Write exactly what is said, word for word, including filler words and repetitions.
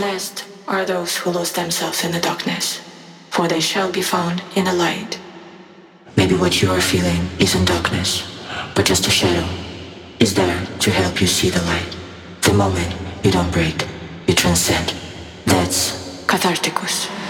Blessed are those who lose themselves in the darkness, for they shall be found in the light. Maybe what you are feeling isn't darkness, but just a shadow is there to help you see the light. The moment you don't break, you transcend. That's Catharticus.